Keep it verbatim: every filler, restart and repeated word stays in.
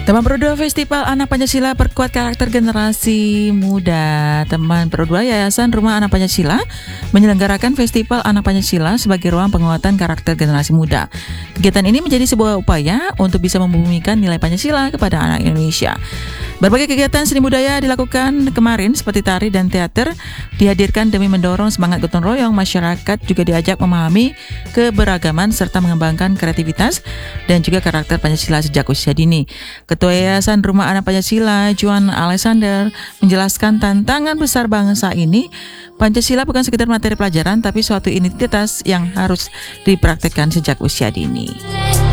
Teman Pro dua Festival Anak Pancasila perkuat karakter generasi muda. Teman Pro dua Yayasan Rumah Anak Pancasila menyelenggarakan Festival Anak Pancasila sebagai ruang penguatan karakter generasi muda. Kegiatan ini menjadi sebuah upaya untuk bisa membumikan nilai Pancasila kepada anak Indonesia. Berbagai kegiatan seni budaya dilakukan kemarin seperti tari dan teater dihadirkan demi mendorong semangat gotong royong. Masyarakat juga diajak memahami keberagaman serta mengembangkan kreativitas dan juga karakter Pancasila sejak usia dini. Ketua Yayasan Rumah Anak Pancasila, Juan Alexander, menjelaskan tantangan besar bangsa ini, Pancasila bukan sekedar materi pelajaran, tapi suatu identitas yang harus dipraktekkan sejak usia dini.